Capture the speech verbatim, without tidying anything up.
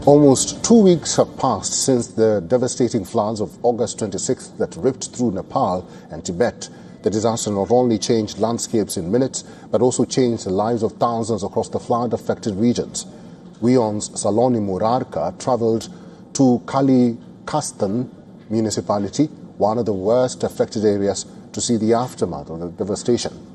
Almost two weeks have passed since the devastating floods of August twenty-sixth that ripped through Nepal and Tibet. The disaster not only changed landscapes in minutes, but also changed the lives of thousands across the flood-affected regions. WION's Saloni Murarka travelled to Kalikastan municipality, one of the worst affected areas, to see the aftermath of the devastation.